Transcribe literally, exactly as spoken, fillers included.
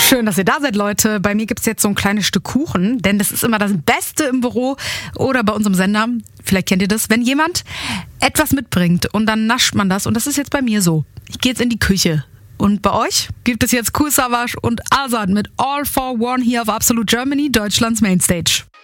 Schön, dass ihr da seid, Leute. Bei mir gibt's jetzt so ein kleines Stück Kuchen, denn das ist immer das Beste im Büro oder bei unserem Sender. Vielleicht kennt ihr das, wenn jemand etwas mitbringt und dann nascht man das. Und das ist jetzt bei mir so. Ich gehe jetzt in die Küche. Und bei euch gibt es jetzt Kool Savas und Azad mit All for One hier auf Absolute Germany, Deutschlands Mainstage.